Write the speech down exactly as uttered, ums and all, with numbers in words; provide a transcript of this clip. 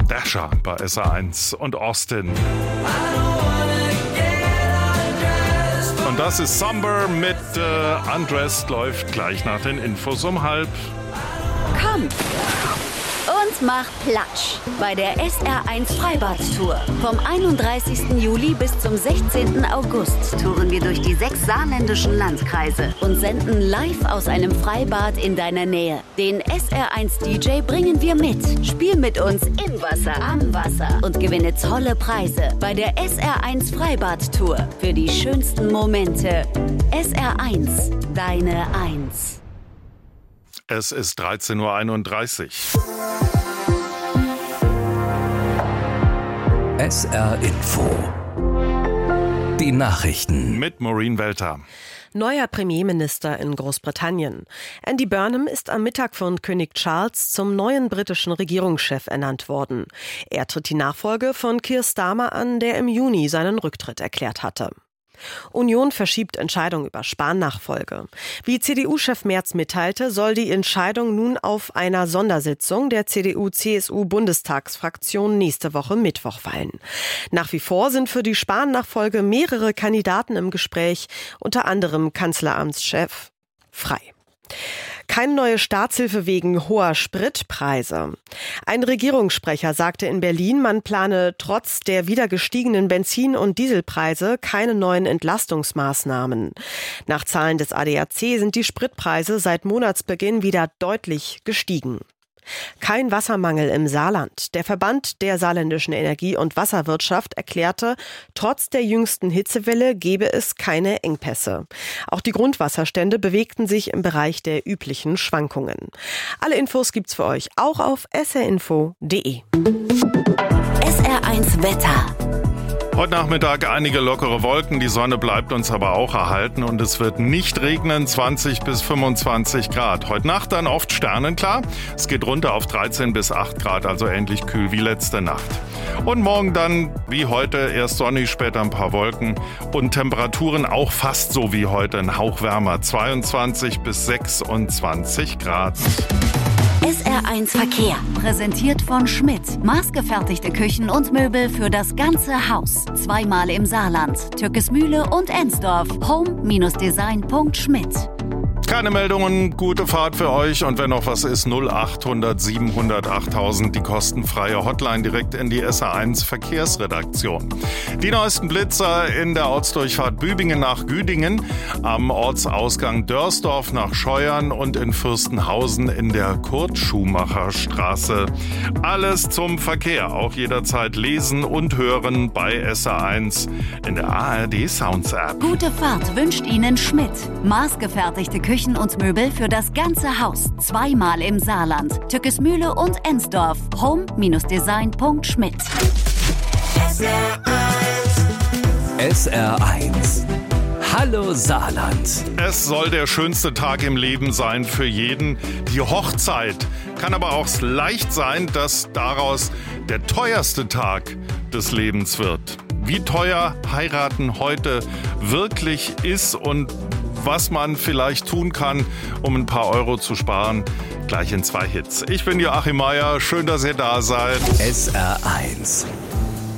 Dasher bei S R eins und Austin. Und das ist Somber mit äh, Undressed, läuft gleich nach den Infos um halb. Komm und mach Platsch bei der S R eins Freibad-Tour. Vom einunddreißigsten Juli bis zum sechzehnten August touren wir durch die sechs saarländischen Landkreise und senden live aus einem Freibad in deiner Nähe. Den S R eins D J bringen wir mit. Spiel mit uns im Wasser, am Wasser und gewinne tolle Preise bei der S R eins Freibad-Tour. Für die schönsten Momente. S R eins, deine Eins. Es ist dreizehn Uhr einunddreißig. S R Info. Die Nachrichten. Mit Maureen Welter. Neuer Premierminister in Großbritannien. Andy Burnham ist am Mittag von König Charles zum neuen britischen Regierungschef ernannt worden. Er tritt die Nachfolge von Keir Starmer an, der im Juni seinen Rücktritt erklärt hatte. Union verschiebt Entscheidung über Spahn-Nachfolge. Wie C D U-Chef Merz mitteilte, soll die Entscheidung nun auf einer Sondersitzung der C D U C S U-Bundestagsfraktion nächste Woche Mittwoch fallen. Nach wie vor sind für die Spahn-Nachfolge mehrere Kandidaten im Gespräch, unter anderem Kanzleramtschef Frei. Keine neue Staatshilfe wegen hoher Spritpreise. Ein Regierungssprecher sagte in Berlin, man plane trotz der wieder gestiegenen Benzin- und Dieselpreise keine neuen Entlastungsmaßnahmen. Nach Zahlen des A D A C sind die Spritpreise seit Monatsbeginn wieder deutlich gestiegen. Kein Wassermangel im Saarland. Der Verband der saarländischen Energie- und Wasserwirtschaft erklärte, trotz der jüngsten Hitzewelle gebe es keine Engpässe. Auch die Grundwasserstände bewegten sich im Bereich der üblichen Schwankungen. Alle Infos gibt's für euch auch auf s r info punkt d e. S R eins Wetter. Heute Nachmittag einige lockere Wolken, die Sonne bleibt uns aber auch erhalten und es wird nicht regnen, zwanzig bis fünfundzwanzig Grad. Heute Nacht dann oft sternenklar, es geht runter auf dreizehn bis acht Grad, also ähnlich kühl wie letzte Nacht. Und morgen dann, wie heute, erst sonnig, später ein paar Wolken und Temperaturen auch fast so wie heute, ein Hauch wärmer, zweiundzwanzig bis sechsundzwanzig Grad. S R eins Verkehr, präsentiert von Schmidt. Maßgefertigte Küchen und Möbel für das ganze Haus. Zweimal im Saarland, Türkesmühle und Ensdorf. home Design punkt schmidt. Keine Meldungen, gute Fahrt für euch und wenn noch was ist, null achthundert siebenhundert achttausend, die kostenfreie Hotline direkt in die S R eins Verkehrsredaktion. Die neuesten Blitzer in der Ortsdurchfahrt Bübingen nach Güdingen, am Ortsausgang Dörsdorf nach Scheuern und in Fürstenhausen in der Kurt-Schumacher-Straße. Alles zum Verkehr, auch jederzeit lesen und hören bei S R eins in der A R D Sounds App. Gute Fahrt wünscht Ihnen Schmidt. Maßgefertigte Küchen und Möbel für das ganze Haus. Zweimal im Saarland, Türkesmühle und Ensdorf. home Design punkt schmidt. S R eins. Hallo Saarland. Es soll der schönste Tag im Leben sein für jeden. Die Hochzeit. Kann aber auch leicht sein, dass daraus der teuerste Tag des Lebens wird. Wie teuer heiraten heute wirklich ist und was man vielleicht tun kann, um ein paar Euro zu sparen, gleich in zwei Hits. Ich bin Joachim Meier, schön, dass ihr da seid. S R eins.